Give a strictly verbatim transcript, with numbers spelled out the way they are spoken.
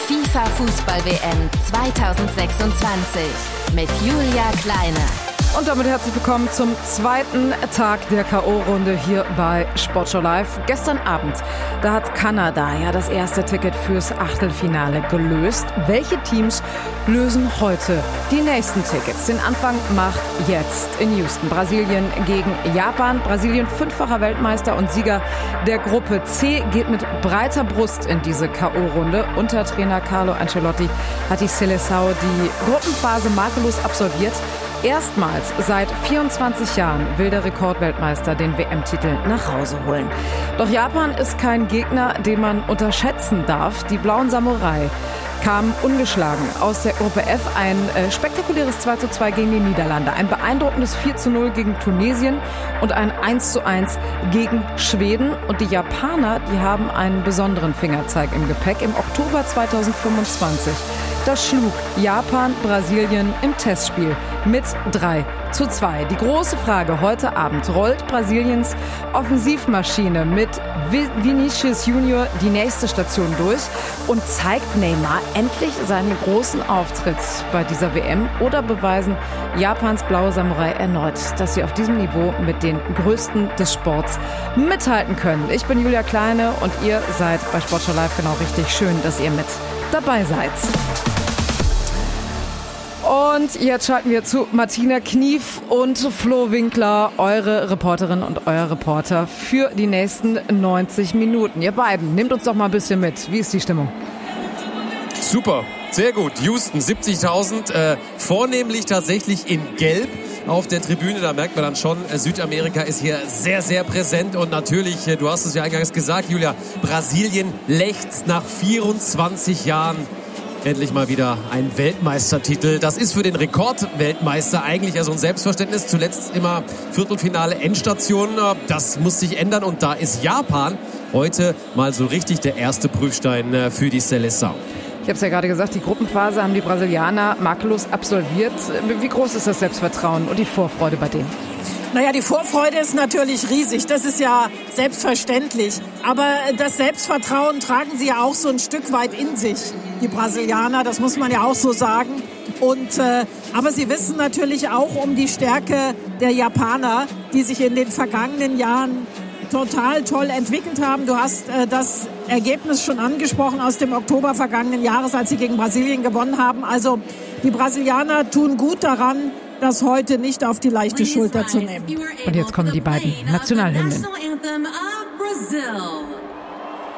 FIFA Fußball-W M zwanzig sechsundzwanzig mit Julia Kleine. Und damit herzlich willkommen zum zweiten Tag der K O-Runde hier bei Sportschau Live. Gestern Abend, da hat Kanada ja das erste Ticket fürs Achtelfinale gelöst. Welche Teams lösen heute die nächsten Tickets? Den Anfang macht jetzt in Houston Brasilien gegen Japan. Brasilien, fünffacher Weltmeister und Sieger der Gruppe C, geht mit breiter Brust in diese K O-Runde. Unter Trainer Carlo Ancelotti hat die Seleção die Gruppenphase makellos absolviert. Erstmals seit vierundzwanzig Jahren will der Rekordweltmeister den W M-Titel nach Hause holen. Doch Japan ist kein Gegner, den man unterschätzen darf. Die blauen Samurai kamen ungeschlagen aus der Gruppe F. Ein äh, spektakuläres zwei zu zwei gegen die Niederlande, ein beeindruckendes vier zu null gegen Tunesien und ein eins zu eins gegen Schweden. Und die Japaner, die haben einen besonderen Fingerzeig im Gepäck. Im Oktober zweitausendfünfundzwanzig, da schlug Japan Brasilien im Testspiel mit drei zu zwei. Die große Frage heute Abend: Rollt Brasiliens Offensivmaschine mit Vinicius Junior die nächste Station durch und zeigt Neymar endlich seinen großen Auftritt bei dieser W M? Oder beweisen Japans blaue Samurai erneut, dass sie auf diesem Niveau mit den Größten des Sports mithalten können? Ich bin Julia Kleine und ihr seid bei Sportschau Live genau richtig. Schön, dass ihr mit dabei seid. Und jetzt schalten wir zu Martina Knief und Flo Winkler, eure Reporterin und euer Reporter für die nächsten neunzig Minuten. Ihr beiden, nehmt uns doch mal ein bisschen mit. Wie ist die Stimmung? Super, sehr gut. Houston, siebzigtausend, äh, vornehmlich tatsächlich in Gelb auf der Tribüne. Da merkt man dann schon, äh, Südamerika ist hier sehr, sehr präsent. Und natürlich, äh, du hast es ja eingangs gesagt, Julia, Brasilien lechzt nach vierundzwanzig Jahren endlich mal wieder ein Weltmeistertitel. Das ist für den Rekordweltmeister eigentlich ja so ein Selbstverständnis. Zuletzt immer Viertelfinale, Endstation. Das muss sich ändern und da ist Japan heute mal so richtig der erste Prüfstein für die Seleção. Ich habe es ja gerade gesagt, die Gruppenphase haben die Brasilianer makellos absolviert. Wie groß ist das Selbstvertrauen und die Vorfreude bei denen? Naja, die Vorfreude ist natürlich riesig, das ist ja selbstverständlich. Aber das Selbstvertrauen tragen sie ja auch so ein Stück weit in sich, die Brasilianer, das muss man ja auch so sagen. Und, äh, aber sie wissen natürlich auch um die Stärke der Japaner, die sich in den vergangenen Jahren total toll entwickelt haben. Du hast äh, das Ergebnis schon angesprochen aus dem Oktober vergangenen Jahres, als sie gegen Brasilien gewonnen haben. Also die Brasilianer tun gut daran, das heute nicht auf die leichte Schulter zu nehmen. Und jetzt kommen die beiden Nationalhymnen.